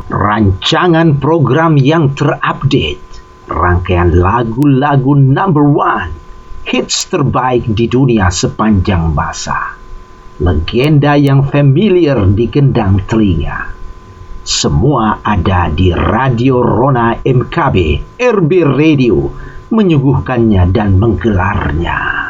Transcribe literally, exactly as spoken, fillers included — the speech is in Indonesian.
Rancangan program yang terupdate, rangkaian lagu-lagu number one, hits terbaik di dunia sepanjang masa, legenda yang familiar di gendang telinga. Semua ada di Radio Rona M K B, R B Radio, menyuguhkannya dan menggelarnya.